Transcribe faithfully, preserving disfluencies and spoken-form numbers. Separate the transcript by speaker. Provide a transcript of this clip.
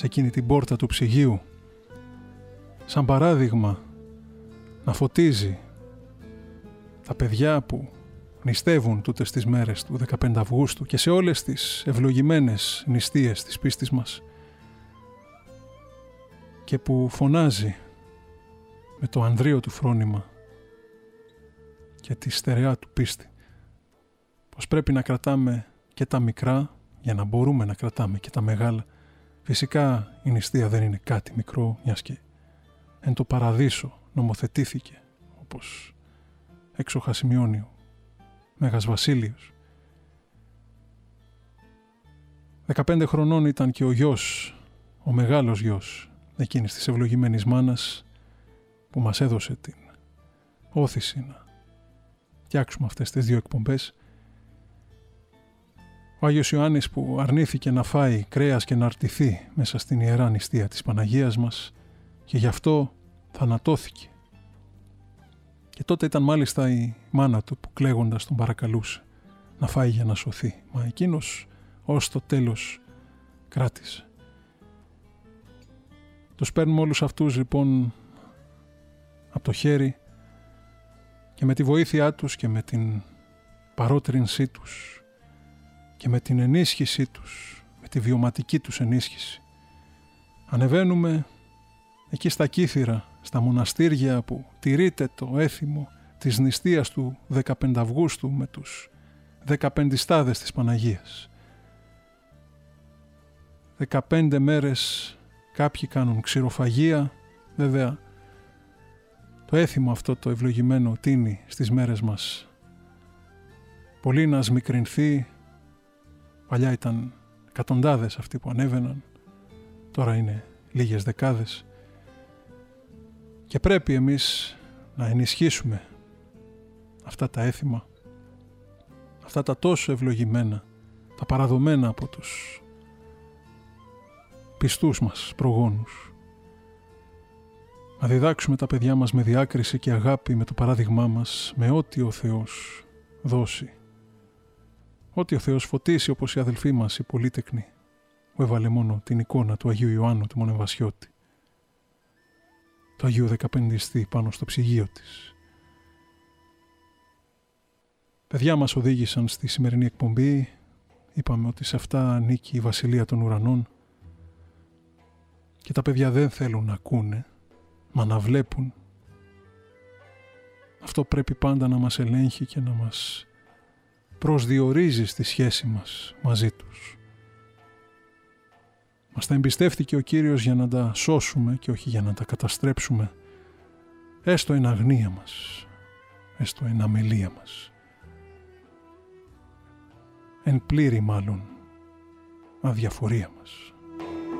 Speaker 1: σε εκείνη την πόρτα του ψυγείου, σαν παράδειγμα να φωτίζει τα παιδιά που νηστεύουν τούτες τις μέρες του δεκαπέντε Αυγούστου και σε όλες τις ευλογημένες νηστείες της πίστης μας, και που φωνάζει με το ανδρείο του φρόνημα και τη στερεά του πίστη πως πρέπει να κρατάμε και τα μικρά για να μπορούμε να κρατάμε και τα μεγάλα. Φυσικά η νηστεία δεν είναι κάτι μικρό, μιας και εν το παραδείσο νομοθετήθηκε, όπως έξοχα σημειώνει ο Μέγας Βασίλειος. δεκαπέντε χρονών ήταν και ο γιος, ο μεγάλος γιος εκείνης της ευλογημένης μάνας που μας έδωσε την όθηση να φτιάξουμε αυτές τις δύο εκπομπές. Ο Άγιος Ιωάννης που αρνήθηκε να φάει κρέας και να αρτηθεί μέσα στην ιερά νηστεία της Παναγίας μας και γι' αυτό θανατώθηκε. Και τότε ήταν μάλιστα η μάνα του που κλαίγοντας τον παρακαλούσε να φάει για να σωθεί. Μα εκείνος ως το τέλος κράτησε. Τους παίρνουμε όλους αυτούς λοιπόν από το χέρι και με τη βοήθειά τους και με την παρότρινσή τους και με την ενίσχυσή τους, με τη βιωματική τους ενίσχυση, ανεβαίνουμε εκεί στα Κύθυρα, στα μοναστήρια που τηρείται το έθιμο της νηστείας του δεκαπέντε Αυγούστου με τους δεκαπεντιστάδες της Παναγίας. Δεκαπέντε μέρες κάποιοι κάνουν ξηροφαγία, βέβαια το έθιμο αυτό το ευλογημένο τίνει στις μέρες μας πολύ να σμικρινθεί. Παλιά ήταν εκατοντάδες αυτοί που ανέβαιναν, τώρα είναι λίγες δεκάδες. Και πρέπει εμείς να ενισχύσουμε αυτά τα έθιμα, αυτά τα τόσο ευλογημένα, τα παραδομένα από τους πιστούς μας προγόνους. Να διδάξουμε τα παιδιά μας με διάκριση και αγάπη, με το παράδειγμά μας, με ό,τι ο Θεός δώσει. Ό,τι ο Θεός φωτίσει, όπως οι αδελφοί μας, οι πολύτεκνοι, που έβαλε μόνο την εικόνα του Αγίου Ιωάννου του Μονεβασιώτη, του Αγίου Δεκαπεντιστή πάνω στο ψυγείο της. Παιδιά μας οδήγησαν στη σημερινή εκπομπή. Είπαμε ότι σε αυτά ανήκει η Βασιλεία των Ουρανών και τα παιδιά δεν θέλουν να ακούνε, μα να βλέπουν. Αυτό πρέπει πάντα να μας ελέγχει και να μας προσδιορίζει στη σχέση μας μαζί τους. Μας τα εμπιστεύτηκε ο Κύριος για να τα σώσουμε και όχι για να τα καταστρέψουμε, έστω εν αγνία μας, έστω εν αμελία μας, εν πλήρη μάλλον αδιαφορία μας.